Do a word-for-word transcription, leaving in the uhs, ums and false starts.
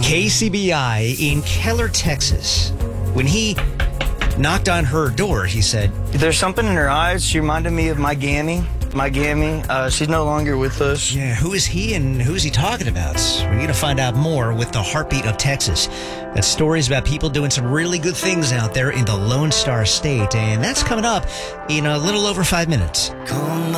K C B I in Keller, Texas. When he knocked on her door, he said, "There's something in her eyes. She reminded me of my Gammy. My Gammy. Uh, she's no longer with us." Yeah, who is he and who's he talking about? We're going to find out more with the Heartbeat of Texas. That's stories about people doing some really good things out there in the Lone Star State. And that's coming up in a little over five minutes.